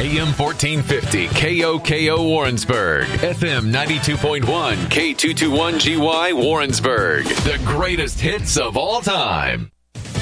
AM 1450 KOKO Warrensburg, FM 92.1 K221GY Warrensburg. The greatest hits of all time.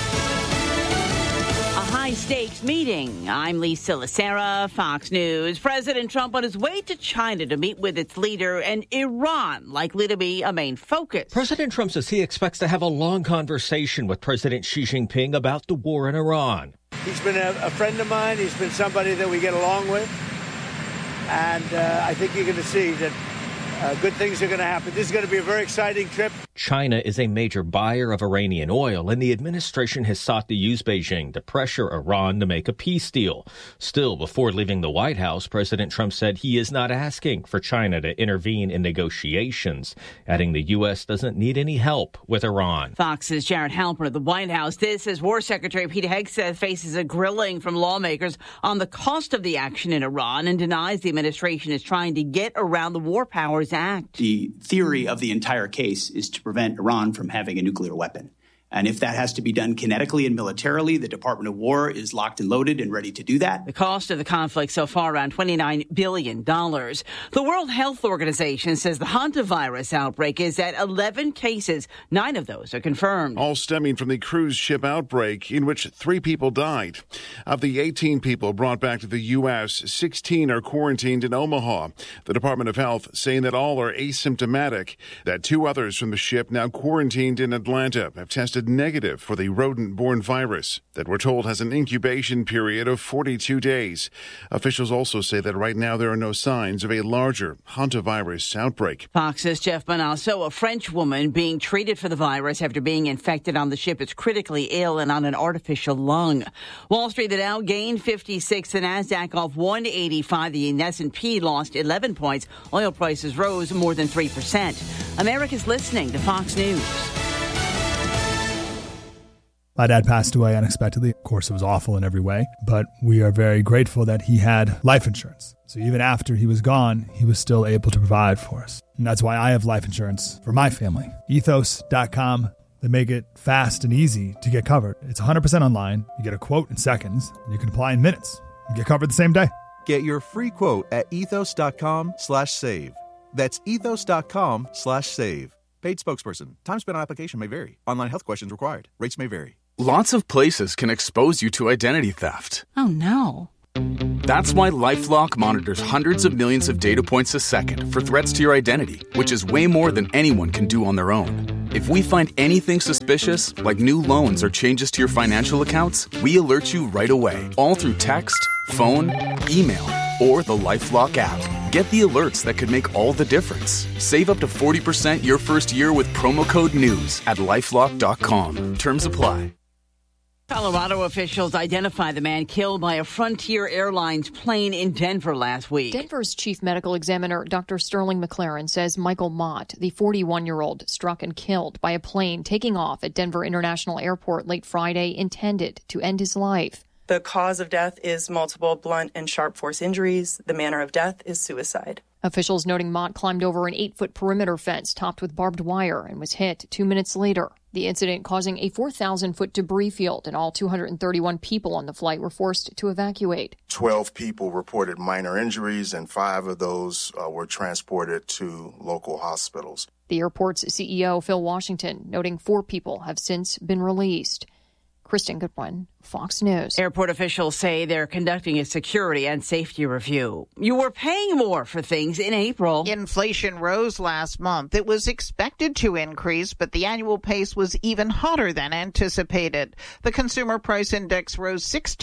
High-stakes meeting. I'm Lisa Lacera, Fox News. President Trump on his way to China to meet with its leader, and Iran likely to be a main focus. President Trump says he expects to have a long conversation with President Xi Jinping about the war in Iran. He's been a friend of mine. He's been somebody that we get along with. And I think you're going to see that good things are going to happen. This is going to be a very exciting trip. China is a major buyer of Iranian oil, and the administration has sought to use Beijing to pressure Iran to make a peace deal. Still, before leaving the White House, President Trump said he is not asking for China to intervene in negotiations, adding the U.S. doesn't need any help with Iran. Fox's Jared Halpern at the White House. This as War Secretary Pete Hegseth faces a grilling from lawmakers on the cost of the action in Iran and denies the administration is trying to get around the War Powers Act. The theory of the entire case is to prevent Iran from having a nuclear weapon. And if that has to be done kinetically and militarily, the Department of War is locked and loaded and ready to do that. The cost of the conflict so far around $29 billion. The World Health Organization says the hantavirus outbreak is at 11 cases. 9 of those are confirmed. All stemming from the cruise ship outbreak in which 3 people died. Of the 18 people brought back to the U.S., 16 are quarantined in Omaha. The Department of Health saying that all are asymptomatic, that 2 others from the ship now quarantined in Atlanta have tested negative for the rodent-borne virus that we're told has an incubation period of 42 days. Officials also say that right now there are no signs of a larger hantavirus outbreak. Fox's Jeff Bonasso, a French woman being treated for the virus after being infected on the ship, is critically ill and on an artificial lung. Wall Street, the Dow gained 56, the Nasdaq off 185, the S&P lost 11 points. Oil prices rose more than 3%. America's listening to Fox News. My dad passed away unexpectedly. Of course, it was awful in every way, but we are very grateful that he had life insurance. So even after he was gone, he was still able to provide for us. And that's why I have life insurance for my family. Ethos.com. They make it fast and easy to get covered. It's 100% online. You get a quote in seconds, and you can apply in minutes. You get covered the same day. Get your free quote at ethos.com/save. That's ethos.com/save. Paid spokesperson. Time spent on application may vary. Online health questions required. Rates may vary. Lots of places can expose you to identity theft. Oh, no. That's why LifeLock monitors hundreds of millions of data points a second for threats to your identity, which is way more than anyone can do on their own. If we find anything suspicious, like new loans or changes to your financial accounts, we alert you right away, all through text, phone, email, or the LifeLock app. Get the alerts that could make all the difference. Save up to 40% your first year with promo code NEWS at LifeLock.com. Terms apply. Colorado officials identify the man killed by a Frontier Airlines plane in Denver last week. Denver's chief medical examiner, Dr. Sterling McLaren, says Michael Mott, the 41-year-old, struck and killed by a plane taking off at Denver International Airport late Friday, intended to end his life. The cause of death is multiple blunt and sharp force injuries. The manner of death is suicide. Officials noting Mott climbed over an 8-foot perimeter fence topped with barbed wire and was hit 2 minutes later. The incident causing a 4,000-foot debris field, and all 231 people on the flight were forced to evacuate. 12 people reported minor injuries, and 5 of those were transported to local hospitals. The airport's CEO, Phil Washington, noting 4 people have since been released. Kristen Goodwin, Fox News. Airport officials say they're conducting a security and safety review. You were paying more for things in April. Inflation rose last month. It was expected to increase, but the annual pace was even hotter than anticipated. The Consumer Price Index rose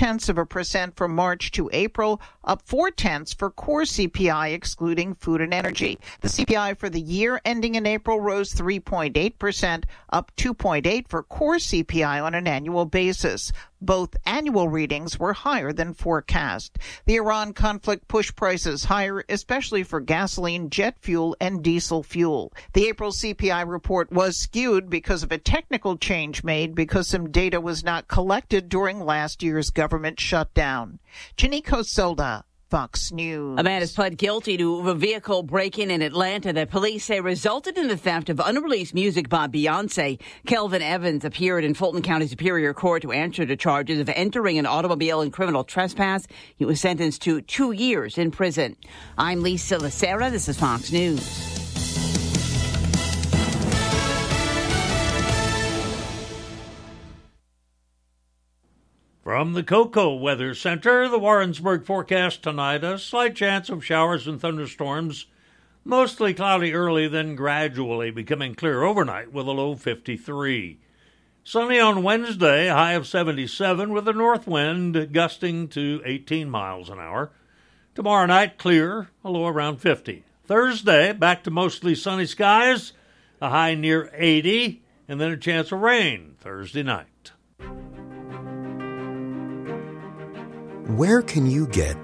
0.6% from March to April, up 0.4 for core CPI, excluding food and energy. The CPI for the year ending in April rose 3.8%, up 2.8 for core CPI on an annual basis. Both annual readings were higher than forecast. The Iran conflict pushed prices higher, especially for gasoline, jet fuel, and diesel fuel. The April CPI report was skewed because of a technical change made because some data was not collected during last year's government shutdown. Janiko Solda, Fox News. A man has pled guilty to a vehicle break-in in Atlanta that police say resulted in the theft of unreleased music by Beyonce. Kelvin Evans appeared in Fulton County Superior Court to answer the charges of entering an automobile and criminal trespass. He was sentenced to 2 years in prison. I'm Lisa Lacera. This is Fox News. From the Cocoa Weather Center, the Warrensburg forecast tonight, a slight chance of showers and thunderstorms, mostly cloudy early, then gradually becoming clear overnight with a low 53. Sunny on Wednesday, a high of 77 with a north wind gusting to 18 miles an hour. Tomorrow night, clear, a low around 50. Thursday, back to mostly sunny skies, a high near 80, and then a chance of rain Thursday night. Where can you get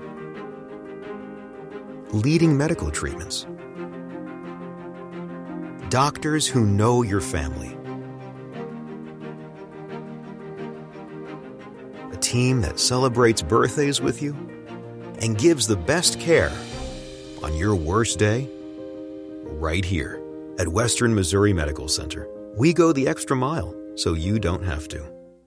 leading medical treatments? Doctors who know your family. A team that celebrates birthdays with you and gives the best care on your worst day right here at Western Missouri Medical Center. We go the extra mile so you don't have to.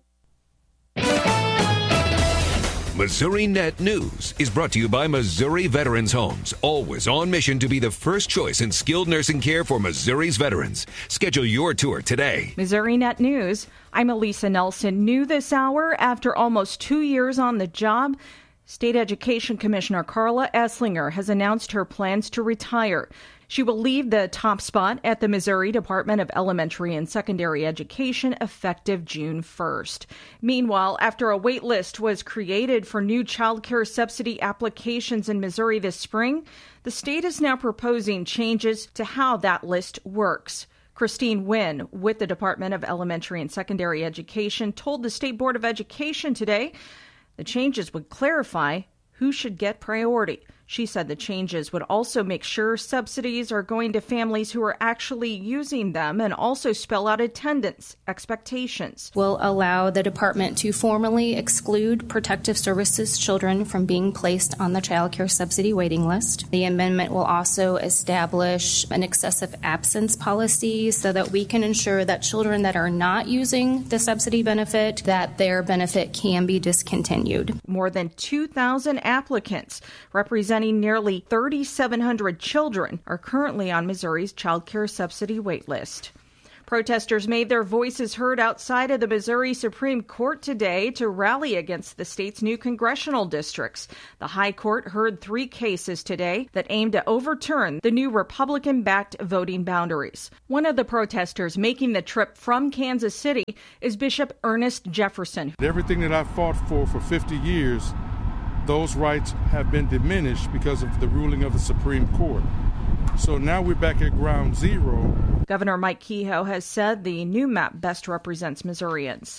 Missouri Net News is brought to you by Missouri Veterans Homes, always on mission to be the first choice in skilled nursing care for Missouri's veterans. Schedule your tour today. Missouri Net News. I'm Elisa Nelson. New this hour, after almost 2 years on the job, State Education Commissioner Carla Esslinger has announced her plans to retire. She will leave the top spot at the Missouri Department of Elementary and Secondary Education effective June 1st. Meanwhile, after a wait list was created for new child care subsidy applications in Missouri this spring, the state is now proposing changes to how that list works. Christine Wynn with the Department of Elementary and Secondary Education told the State Board of Education today the changes would clarify who should get priority. She said the changes would also make sure subsidies are going to families who are actually using them and also spell out attendance expectations. Will allow the department to formally exclude protective services children from being placed on the child care subsidy waiting list. The amendment will also establish an excessive absence policy so that we can ensure that children that are not using the subsidy benefit, that their benefit can be discontinued. More than 2,000 applicants representing nearly 3,700 children are currently on Missouri's child care subsidy wait list. Protesters made their voices heard outside of the Missouri Supreme Court today to rally against the state's new congressional districts. The High Court heard 3 cases today that aim to overturn the new Republican-backed voting boundaries. One of the protesters making the trip from Kansas City is Bishop Ernest Jefferson. Everything that I fought for 50 years, those rights have been diminished because of the ruling of the Supreme Court. So now we're back at ground zero. Governor Mike Kehoe has said the new map best represents Missourians.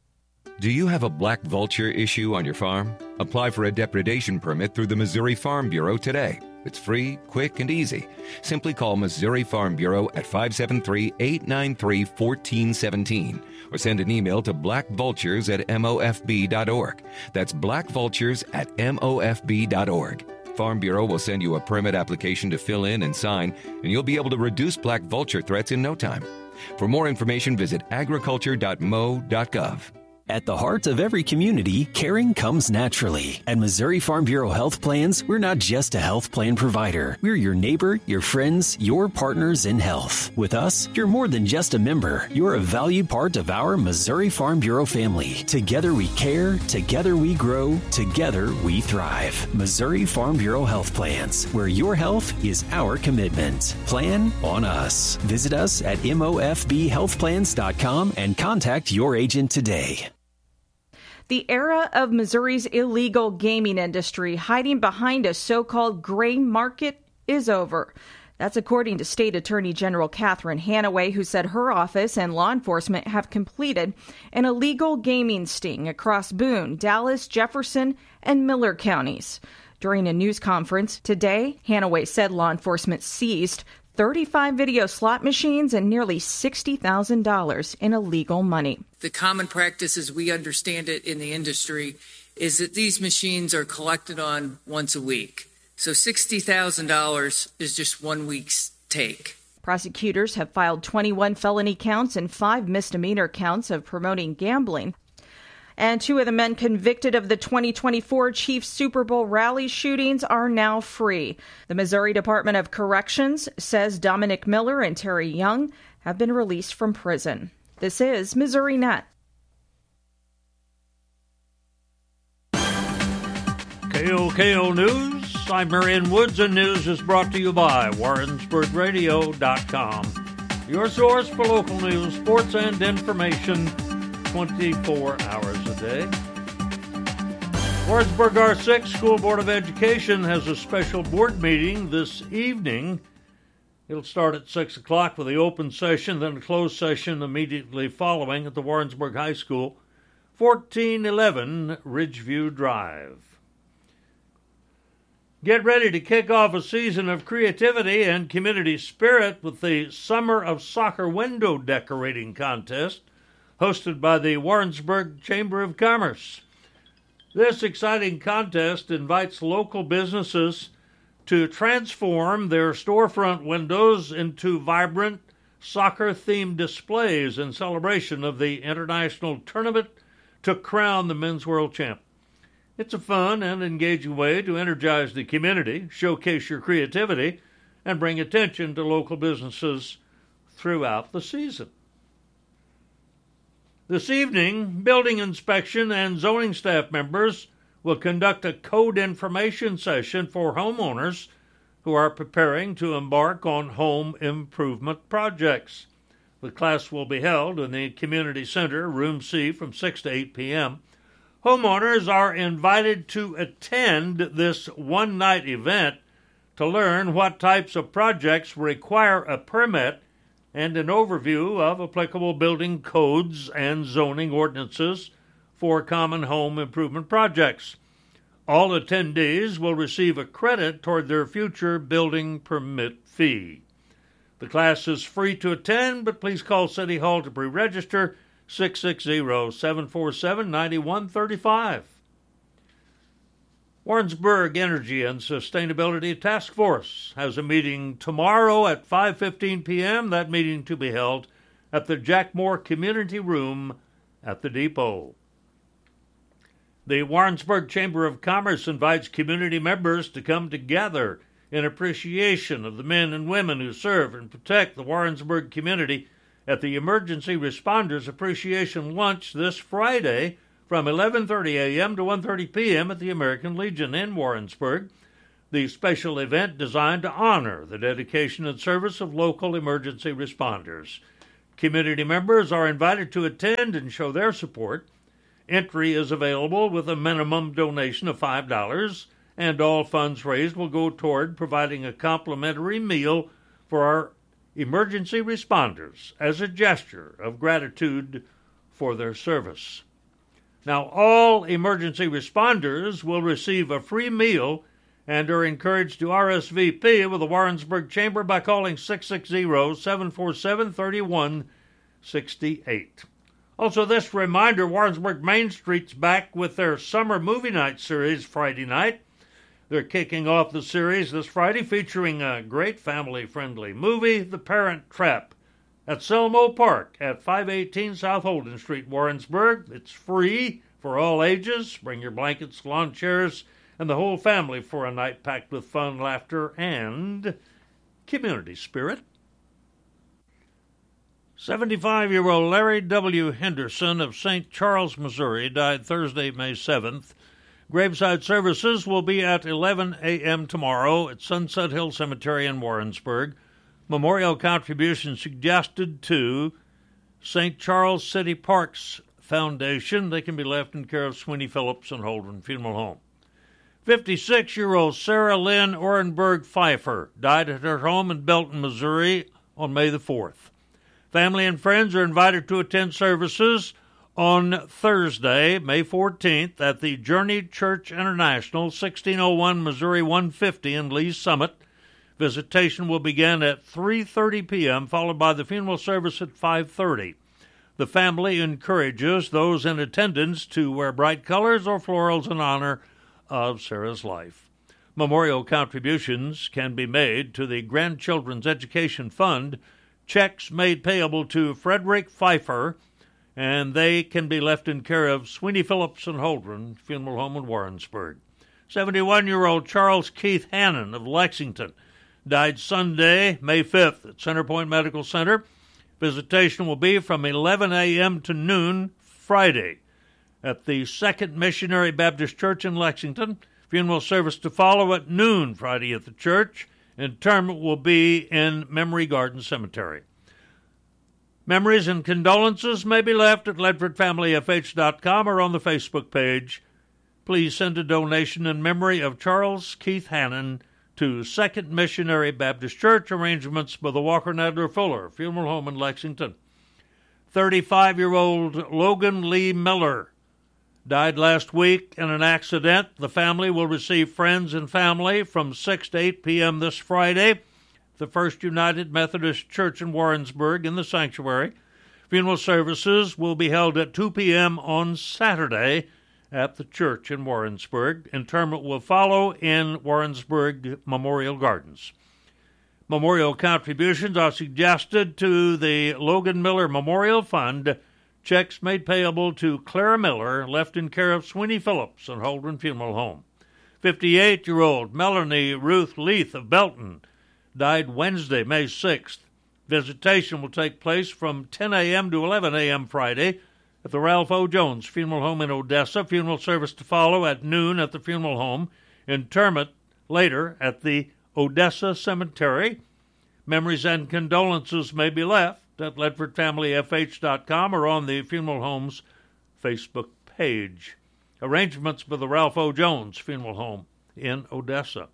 Do you have a black vulture issue on your farm? Apply for a depredation permit through the Missouri Farm Bureau today. It's free, quick, and easy. Simply call Missouri Farm Bureau at 573-893-1417 or send an email to blackvultures@mofb.org. That's blackvultures@mofb.org. Farm Bureau will send you a permit application to fill in and sign, and you'll be able to reduce black vulture threats in no time. For more information, visit agriculture.mo.gov. At the heart of every community, caring comes naturally. At Missouri Farm Bureau Health Plans, we're not just a health plan provider. We're your neighbor, your friends, your partners in health. With us, you're more than just a member. You're a valued part of our Missouri Farm Bureau family. Together we care, together we grow, together we thrive. Missouri Farm Bureau Health Plans, where your health is our commitment. Plan on us. Visit us at mofbhealthplans.com and contact your agent today. The era of Missouri's illegal gaming industry hiding behind a so-called gray market is over. That's according to State Attorney General Catherine Hanaway, who said her office and law enforcement have completed an illegal gaming sting across Boone, Dallas, Jefferson, and Miller counties. During a news conference today, Hanaway said law enforcement seized 35 video slot machines and nearly $60,000 in illegal money. The common practice as we understand it in the industry is that these machines are collected on once a week. So $60,000 is just 1 week's take. Prosecutors have filed 21 felony counts and 5 misdemeanor counts of promoting gambling. And 2 of the men convicted of the 2024 Chiefs Super Bowl rally shootings are now free. The Missouri Department of Corrections says Dominic Miller and Terry Young have been released from prison. This is Missouri Net. KOKO News. I'm Marion Woods, and news is brought to you by WarrensburgRadio.com. Your source for local news, sports, and information 24 hours a day. Warrensburg R6 School Board of Education has a special board meeting this evening. It'll start at 6 o'clock with the open session, then a closed session immediately following at the Warrensburg High School, 1411 Ridgeview Drive. Get ready to kick off a season of creativity and community spirit with the Summer of Soccer Window Decorating Contest, hosted by the Warrensburg Chamber of Commerce. This exciting contest invites local businesses to transform their storefront windows into vibrant soccer-themed displays in celebration of the international tournament to crown the men's world champ. It's a fun and engaging way to energize the community, showcase your creativity, and bring attention to local businesses throughout the season. This evening, building inspection and zoning staff members will conduct a code information session for homeowners who are preparing to embark on home improvement projects. The class will be held in the Community Center, Room C, from 6 to 8 p.m. Homeowners are invited to attend this one-night event to learn what types of projects require a permit and an overview of applicable building codes and zoning ordinances for common home improvement projects. All attendees will receive a credit toward their future building permit fee. The class is free to attend, but please call City Hall to pre-register 660-747-9135. Warrensburg Energy and Sustainability Task Force has a meeting tomorrow at 5:15 p.m. That meeting to be held at the Jack Moore Community Room at the Depot. The Warrensburg Chamber of Commerce invites community members to come together in appreciation of the men and women who serve and protect the Warrensburg community at the Emergency Responders Appreciation Lunch this Friday from 11:30 a.m. to 1:30 p.m. at the American Legion in Warrensburg. The special event designed to honor the dedication and service of local emergency responders. Community members are invited to attend and show their support. Entry is available with a minimum donation of $5, and all funds raised will go toward providing a complimentary meal for our emergency responders as a gesture of gratitude for their service. Now, all emergency responders will receive a free meal and are encouraged to RSVP with the Warrensburg Chamber by calling 660-747-3168. Also, this reminder, Warrensburg Main Street's back with their summer movie night series Friday night. They're kicking off the series this Friday featuring a great family-friendly movie, The Parent Trap, at Selmo Park at 518 South Holden Street, Warrensburg. It's free for all ages. Bring your blankets, lawn chairs, and the whole family for a night packed with fun, laughter, and community spirit. 75-year-old Larry W. Henderson of St. Charles, Missouri, died Thursday, May 7th. Graveside services will be at 11 a.m. tomorrow at Sunset Hill Cemetery in Warrensburg. Memorial contributions suggested to St. Charles City Parks Foundation. They can be left in care of Sweeney Phillips and Holden Funeral Home. 56-year-old Sarah Lynn Orenberg Pfeiffer died at her home in Belton, Missouri on May the 4th. Family and friends are invited to attend services on Thursday, May 14th, at the Journey Church International, 1601 Missouri 150 in Lee's Summit. Visitation will begin at 3:30 p.m., followed by the funeral service at 5:30. The family encourages those in attendance to wear bright colors or florals in honor of Sarah's life. Memorial contributions can be made to the Grandchildren's Education Fund. Checks made payable to Frederick Pfeiffer, and they can be left in care of Sweeney Phillips and Holdren Funeral Home in Warrensburg. 71-year-old Charles Keith Hannon of Lexington died Sunday, May 5th at Centerpoint Medical Center. Visitation will be from 11 a.m. to noon Friday at the Second Missionary Baptist Church in Lexington. Funeral service to follow at noon Friday at the church. Interment will be in Memory Garden Cemetery. Memories and condolences may be left at LedfordFamilyFH.com or on the Facebook page. Please send a donation in memory of Charles Keith Hannon to Second Missionary Baptist Church, arrangements by the Walker Nadler Fuller Funeral Home in Lexington. 35-year-old Logan Lee Miller died last week in an accident. The family will receive friends and family from 6 to 8 p.m. this Friday. The First United Methodist Church in Warrensburg in the sanctuary. Funeral services will be held at 2 p.m. on Saturday at the church in Warrensburg. Interment will follow in Warrensburg Memorial Gardens. Memorial contributions are suggested to the Logan Miller Memorial Fund. Checks made payable to Clara Miller, left in care of Sweeney Phillips and Holdren Funeral Home. 58-year-old Melanie Ruth Leith of Belton died Wednesday, May 6th. Visitation will take place from 10 a.m. to 11 a.m. Friday at the Ralph O. Jones Funeral Home in Odessa. Funeral service to follow at noon at the funeral home. Interment later at the Odessa Cemetery. Memories and condolences may be left at LedfordFamilyFH.com or on the funeral home's Facebook page. Arrangements by the Ralph O. Jones Funeral Home in Odessa.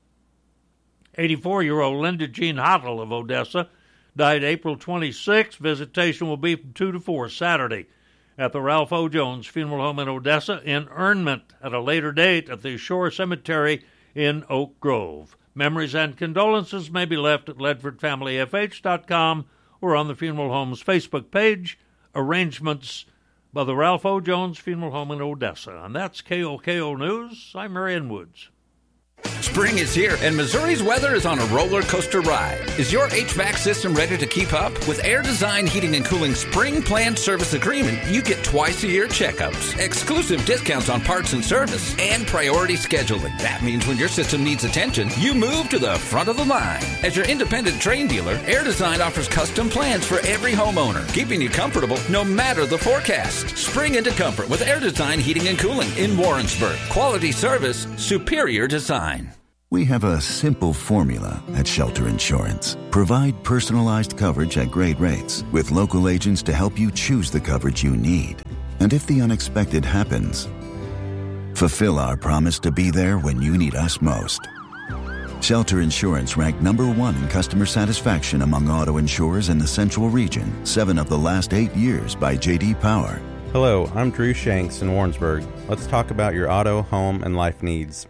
84-year-old Linda Jean Hottle of Odessa died April 26th. Visitation will be from 2 to 4 Saturday at the Ralph O. Jones Funeral Home in Odessa. Interment at a later date at the Shore Cemetery in Oak Grove. Memories and condolences may be left at LedfordFamilyFH.com or on the funeral home's Facebook page. Arrangements by the Ralph O. Jones Funeral Home in Odessa. And that's KOKO News. I'm Marion Woods. Spring is here, and Missouri's weather is on a roller coaster ride. Is your HVAC system ready to keep up? With Air Design Heating and Cooling Spring Planned Service Agreement, you get twice-a-year checkups, exclusive discounts on parts and service, and priority scheduling. That means when your system needs attention, you move to the front of the line. As your independent Trane dealer, Air Design offers custom plans for every homeowner, keeping you comfortable no matter the forecast. Spring into comfort with Air Design Heating and Cooling in Warrensburg. Quality service, superior design. We have a simple formula at Shelter Insurance. Provide personalized coverage at great rates with local agents to help you choose the coverage you need. And if the unexpected happens, fulfill our promise to be there when you need us most. Shelter Insurance ranked #1 in customer satisfaction among auto insurers in the Central Region 7 of the last 8 years by J.D. Power. Hello, I'm Drew Shanks in Warrensburg. Let's talk about your auto, home, and life needs.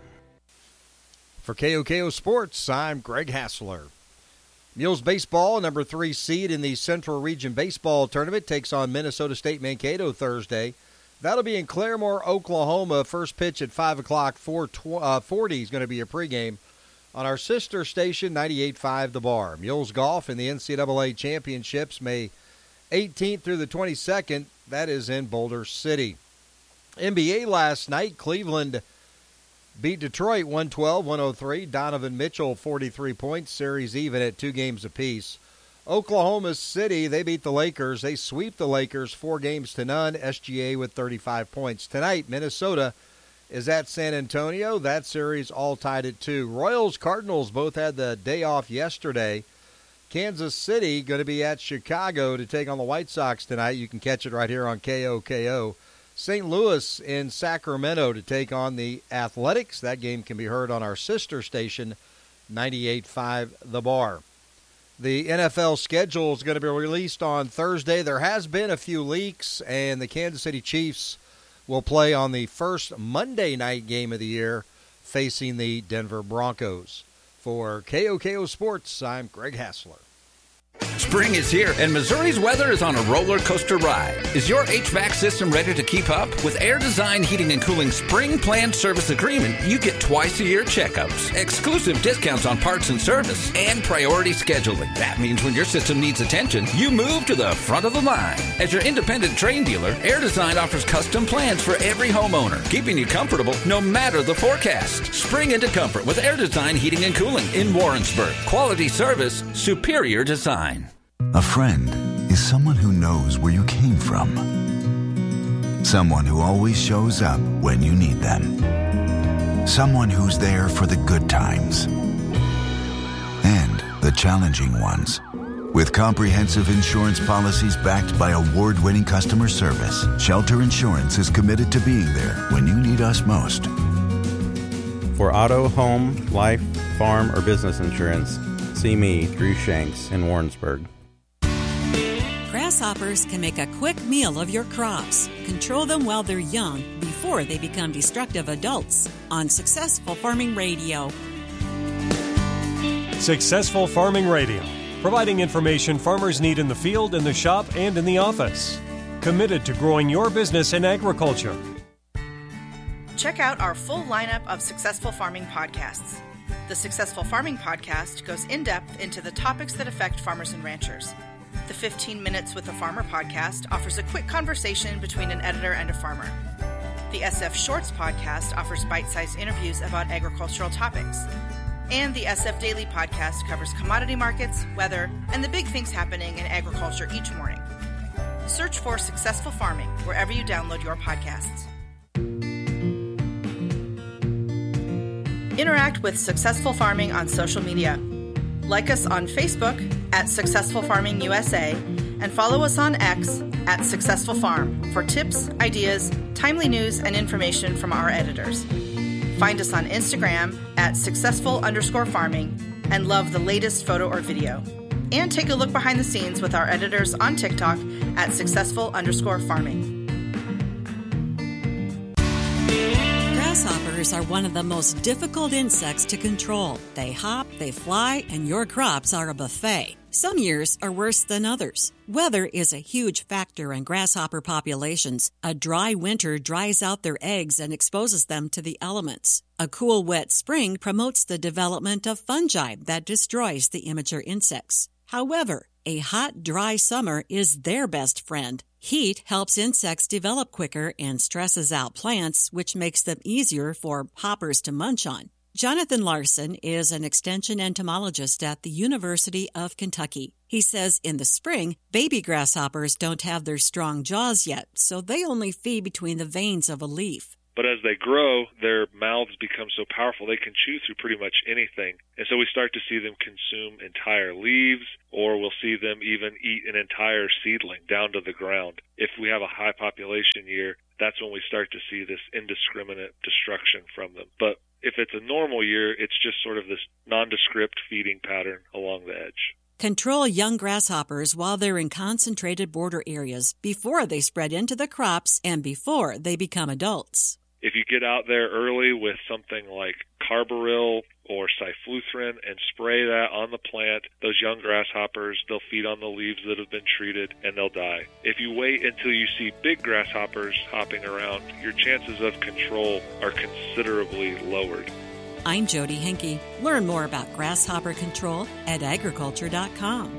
For KOKO Sports, I'm Greg Hassler. Mules baseball, number 3 seed in the Central Region Baseball Tournament, takes on Minnesota State Mankato Thursday. That'll be in Claremore, Oklahoma. First pitch at 5 o'clock, 4:40 is going to be a pregame on our sister station, 98.5 The Bar. Mules golf in the NCAA Championships, May 18th through the 22nd. That is in Boulder City. NBA last night, Cleveland beat Detroit 112-103. Donovan Mitchell, 43 points. Series even at 2 games apiece. Oklahoma City, they beat the Lakers. They sweep the Lakers 4-0. SGA with 35 points. Tonight, Minnesota is at San Antonio. That series all tied at 2. Royals, Cardinals both had the day off yesterday. Kansas City going to be at Chicago to take on the White Sox tonight. You can catch it right here on KOKO. St. Louis in Sacramento to take on the Athletics. That game can be heard on our sister station, 98.5 The Bar. The NFL schedule is going to be released on Thursday. There has been a few leaks, and the Kansas City Chiefs will play on the first Monday night game of the year facing the Denver Broncos. For KOKO Sports, I'm Greg Hassler. Spring is here, and Missouri's weather is on a roller coaster ride. Is your HVAC system ready to keep up? With Air Design Heating and Cooling Spring Planned Service Agreement, you get twice-a-year checkups, exclusive discounts on parts and service, and priority scheduling. That means when your system needs attention, you move to the front of the line. As your independent Trane dealer, Air Design offers custom plans for every homeowner, keeping you comfortable no matter the forecast. Spring into comfort with Air Design Heating and Cooling in Warrensburg. Quality service, superior design. A friend is someone who knows where you came from. Someone who always shows up when you need them. Someone who's there for the good times and the challenging ones. With comprehensive insurance policies backed by award-winning customer service, Shelter Insurance is committed to being there when you need us most. For auto, home, life, farm, or business insurance, see me, Drew Shanks, in Warrensburg. Grasshoppers can make a quick meal of your crops. Control them while they're young before they become destructive adults on Successful Farming Radio. Successful Farming Radio, providing information farmers need in the field, in the shop, and in the office. Committed to growing your business in agriculture. Check out our full lineup of Successful Farming podcasts. The Successful Farming podcast goes in-depth into the topics that affect farmers and ranchers. The 15 Minutes with a Farmer podcast offers a quick conversation between an editor and a farmer. The SF Shorts podcast offers bite-sized interviews about agricultural topics. And the SF Daily podcast covers commodity markets, weather, and the big things happening in agriculture each morning. Search for Successful Farming wherever you download your podcasts. Interact with Successful Farming on social media. Like us on Facebook at Successful Farming USA and follow us on X at Successful Farm for tips, ideas, timely news, and information from our editors. Find us on Instagram at successful_farming and love the latest photo or video. And take a look behind the scenes with our editors on TikTok at successful_farming. Grasshoppers are one of the most difficult insects to control. They hop, they fly, and your crops are a buffet. Some years are worse than others. Weather is a huge factor in grasshopper populations. A dry winter dries out their eggs and exposes them to the elements. A cool, wet spring promotes the development of fungi that destroys the immature insects. However, a hot, dry summer is their best friend. Heat helps insects develop quicker and stresses out plants, which makes them easier for hoppers to munch on. Jonathan Larson is an extension entomologist at the University of Kentucky. He says in the spring, baby grasshoppers don't have their strong jaws yet, so they only feed between the veins of a leaf. But as they grow, their mouths become so powerful they can chew through pretty much anything. And so we start to see them consume entire leaves, or we'll see them even eat an entire seedling down to the ground. If we have a high population year, that's when we start to see this indiscriminate destruction from them. But if it's a normal year, it's just sort of this nondescript feeding pattern along the edge. Control young grasshoppers while they're in concentrated border areas before they spread into the crops and before they become adults. If you get out there early with something like carbaryl or cyfluthrin and spray that on the plant, those young grasshoppers, they'll feed on the leaves that have been treated and they'll die. If you wait until you see big grasshoppers hopping around, your chances of control are considerably lowered. I'm Jody Henke. Learn more about grasshopper control at agriculture.com.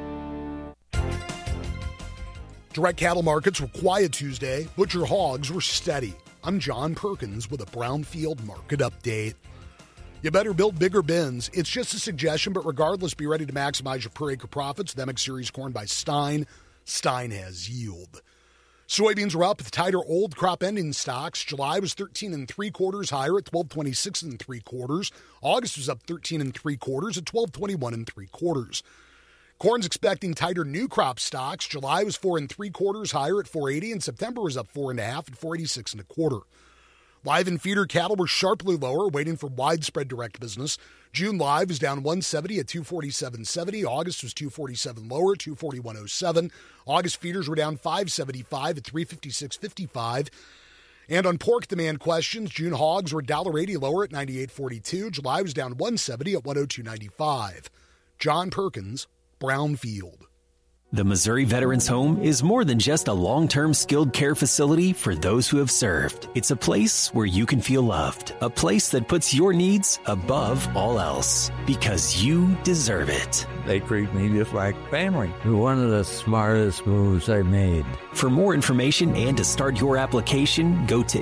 Direct cattle markets were quiet Tuesday. Butcher hogs were steady. I'm John Perkins with a Brownfield market update. You better build bigger bins. It's just a suggestion, but regardless, be ready to maximize your per acre profits. The MX Series corn by Stein. Stein has yield. Soybeans were up with tighter old crop ending stocks. July was 13 3/4 higher at 12.26 3/4. August was up 13 3/4 at 12.21 3/4. Corn's expecting tighter new crop stocks. July was 4 3/4 higher at 4.80, and September was up 4.5 at 4.86 1/4. Live and feeder cattle were sharply lower, waiting for widespread direct business. June live was down 170 at 247.70. August was 247 lower at 241.07. August feeders were down 575 at 356.55. And on pork demand questions, June hogs were $1.80 lower at 98.42. July was down 170 at 102.95. John Perkins, Brownfield. The Missouri Veterans Home is more than just a long-term skilled care facility for those who have served. It's a place where you can feel loved, a place that puts your needs above all else, because you deserve it. They treat me just like family. One of the smartest moves I made. For more information and to start your application, go to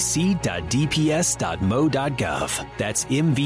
mvc.dps.mo.gov. That's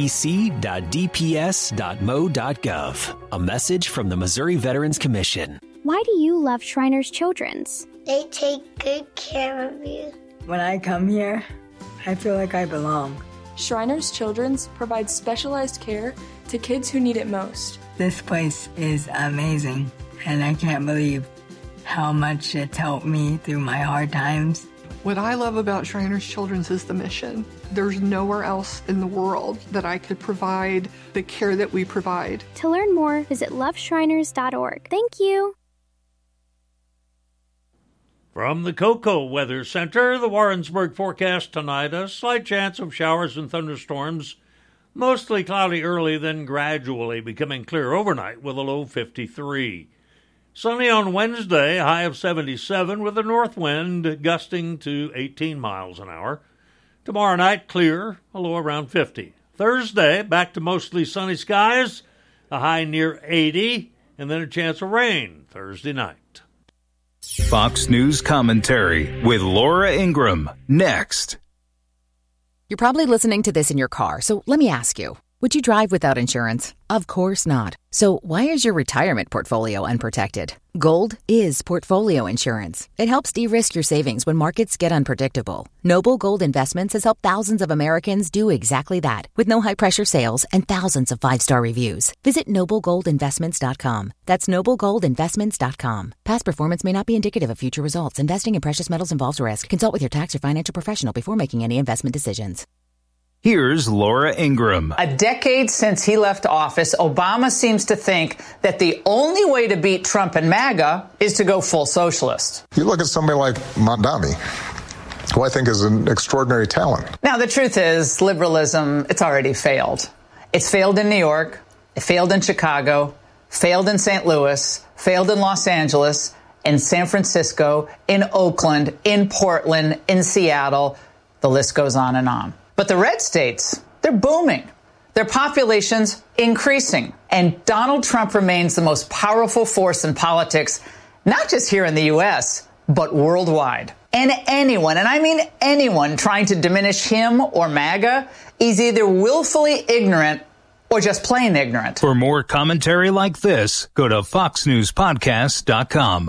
mvc.dps.mo.gov. A message from the Missouri Veterans Commission. Why do you love Shriners Children's? They take good care of you. When I come here, I feel like I belong. Shriners Children's provides specialized care to kids who need it most. This place is amazing, and I can't believe how much it's helped me through my hard times. What I love about Shriners Children's is the mission. There's nowhere else in the world that I could provide the care that we provide. To learn more, visit loveshriners.org. Thank you. From the Cocoa Weather Center, the Warrensburg forecast tonight, a slight chance of showers and thunderstorms, mostly cloudy early, then gradually becoming clear overnight with a low 53. Sunny on Wednesday, high of 77 with a north wind gusting to 18 miles an hour. Tomorrow night, clear, a low around 50. Thursday, back to mostly sunny skies, a high near 80, and then a chance of rain Thursday night. Fox News Commentary with Laura Ingraham, next. You're probably listening to this in your car, so let me ask you, would you drive without insurance? Of course not. So why is your retirement portfolio unprotected? Gold is portfolio insurance. It helps de-risk your savings when markets get unpredictable. Noble Gold Investments has helped thousands of Americans do exactly that, with no high-pressure sales and thousands of 5-star reviews. Visit noblegoldinvestments.com. That's noblegoldinvestments.com. Past performance may not be indicative of future results. Investing in precious metals involves risk. Consult with your tax or financial professional before making any investment decisions. Here's Laura Ingraham. A decade since he left office, Obama seems to think that the only way to beat Trump and MAGA is to go full socialist. You look at somebody like Mamdani, who I think is an extraordinary talent. Now, the truth is, liberalism, it's already failed. It's failed in New York, it failed in Chicago, failed in St. Louis, failed in Los Angeles, in San Francisco, in Oakland, in Portland, in Seattle. The list goes on and on. But the red states, they're booming. Their population's increasing. And Donald Trump remains the most powerful force in politics, not just here in the U.S., but worldwide. And anyone, and I mean anyone, trying to diminish him or MAGA is either willfully ignorant or just plain ignorant. For more commentary like this, go to foxnewspodcast.com.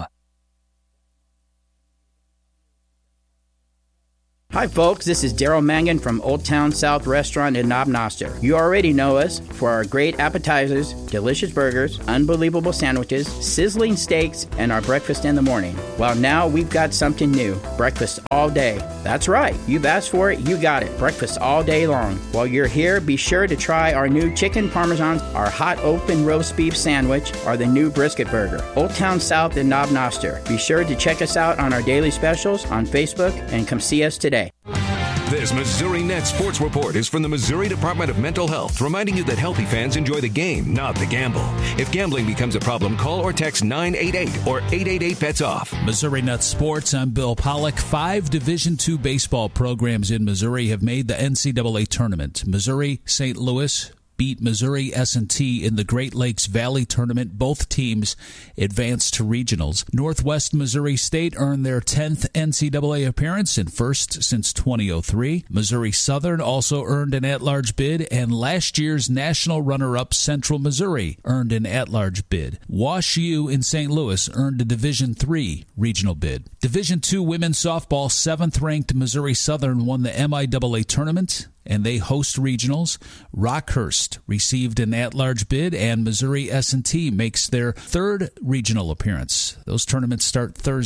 Hi folks, this is Daryl Mangan from Old Town South Restaurant in Knob Noster. You already know us for our great appetizers, delicious burgers, unbelievable sandwiches, sizzling steaks, and our breakfast in the morning. Well, now we've got something new, breakfast all day. That's right, you've asked for it, you got it, breakfast all day long. While you're here, be sure to try our new chicken parmesan, our hot open roast beef sandwich, or the new brisket burger. Old Town South in Knob Noster. Be sure to check us out on our daily specials on Facebook and come see us today. This Missouri Net Sports Report is from the Missouri Department of Mental Health, reminding you that healthy fans enjoy the game, not the gamble. If gambling becomes a problem, call or text 988 or 888-BETS-OFF. Missouri Net Sports, I'm Bill Pollock. 5 Division II baseball programs in Missouri have made the NCAA tournament. Missouri, St. Louis beat Missouri S&T in the Great Lakes Valley Tournament. Both teams advanced to regionals. Northwest Missouri State earned their 10th NCAA appearance and first since 2003. Missouri Southern also earned an at-large bid, and last year's national runner-up Central Missouri earned an at-large bid. Wash U in St. Louis earned a Division III regional bid. Division II women's softball 7th-ranked Missouri Southern won the MIAA tournament, and they host regionals. Rockhurst received an at-large bid, and Missouri S&T makes their 3rd regional appearance. Those tournaments start Thursday.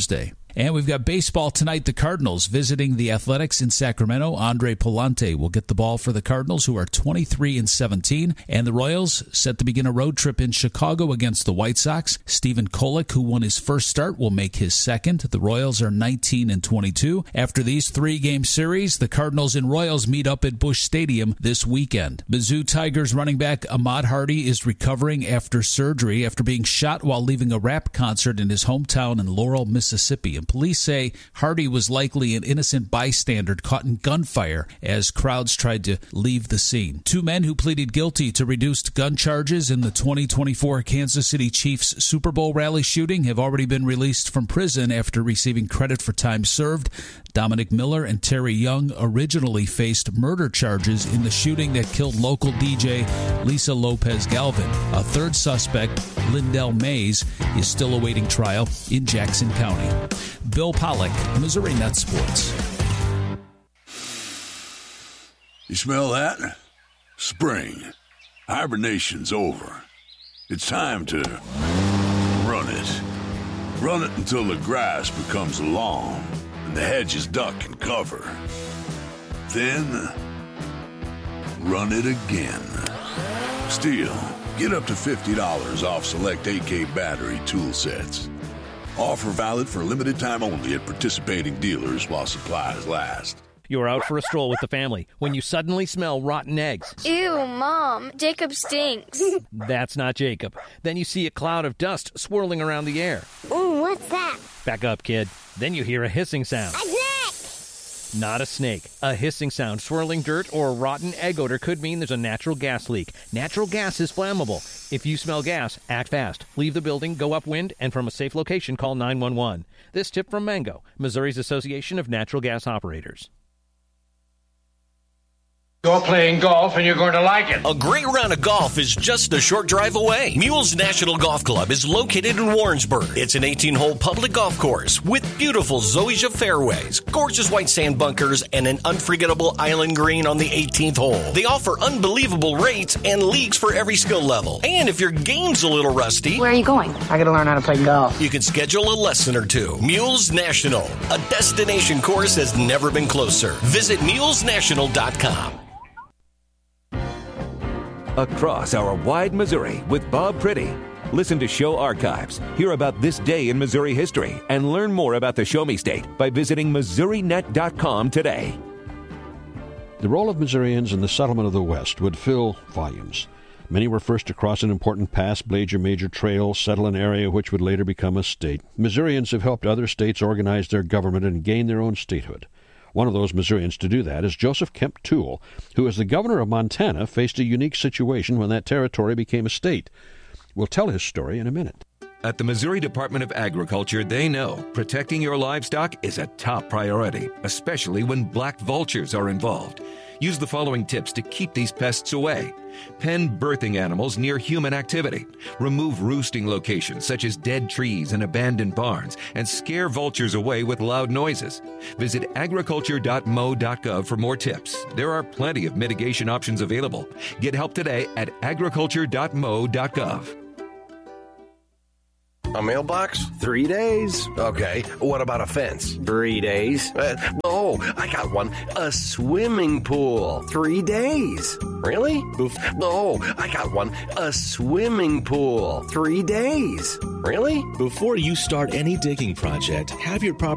And we've got baseball tonight. The Cardinals visiting the Athletics in Sacramento. Andre Palante will get the ball for the Cardinals, who are 23-17. And the Royals set to begin a road trip in Chicago against the White Sox. Stephen Kolek, who won his first start, will make his second. The Royals are 19-22. After these three-game series, the Cardinals and Royals meet up at Busch Stadium this weekend. Mizzou Tigers running back Ahmad Hardy is recovering after surgery after being shot while leaving a rap concert in his hometown in Laurel, Mississippi. And police say Hardy was likely an innocent bystander caught in gunfire as crowds tried to leave the scene. Two men who pleaded guilty to reduced gun charges in the 2024 Kansas City Chiefs Super Bowl rally shooting have already been released from prison after receiving credit for time served. Dominic Miller and Terry Young originally faced murder charges in the shooting that killed local DJ Lisa Lopez Galvin. A third suspect, Lindell Mays, is still awaiting trial in Jackson County. Bill Pollock, Missouri Net Sports. You smell that? Spring. Hibernation's over. It's time to run it. Run it until the grass becomes long and the hedges duck and cover. Then, run it again. Stihl, get up to $50 off select AK battery tool sets. Offer valid for a limited time only at participating dealers while supplies last. You're out for a stroll with the family when you suddenly smell rotten eggs. Ew, Mom, Jacob stinks. That's not Jacob. Then you see a cloud of dust swirling around the air. Ooh, what's that? Back up, kid. Then you hear a hissing sound. A snake! Not a snake. A hissing sound, swirling dirt, or rotten egg odor could mean there's a natural gas leak. Natural gas is flammable. If you smell gas, act fast. Leave the building, go upwind, and from a safe location, call 911. This tip from Mango, Missouri's Association of Natural Gas Operators. You're playing golf and you're going to like it. A great round of golf is just a short drive away. Mules National Golf Club is located in Warrensburg. It's an 18-hole public golf course with beautiful zoysia fairways, gorgeous white sand bunkers, and an unforgettable island green on the 18th hole. They offer unbelievable rates and leagues for every skill level. And if your game's a little rusty... Where are you going? I got to learn how to play golf. You can schedule a lesson or two. Mules National. A destination course has never been closer. Visit mulesnational.com. Across our wide Missouri with Bob Pretty. Listen to show archives, hear about this day in Missouri history, and learn more about the Show Me State by visiting MissouriNet.com today. The role of Missourians in the settlement of the West would fill volumes. Many were first to cross an important pass, blaze a major trail, settle an area which would later become a state. Missourians have helped other states organize their government and gain their own statehood. One of those Missourians to do that is Joseph Kemp Toole, who as the governor of Montana faced a unique situation when that territory became a state. We'll tell his story in a minute. At the Missouri Department of Agriculture, they know protecting your livestock is a top priority, especially when black vultures are involved. Use the following tips to keep these pests away. Pen birthing animals near human activity. Remove roosting locations such as dead trees and abandoned barns, and scare vultures away with loud noises. Visit agriculture.mo.gov for more tips. There are plenty of mitigation options available. Get help today at agriculture.mo.gov. A mailbox? 3 days. Okay, what about a fence? 3 days. I got one. A swimming pool. 3 days. Really? I got one. A swimming pool. 3 days. Really? Before you start any digging project, have your property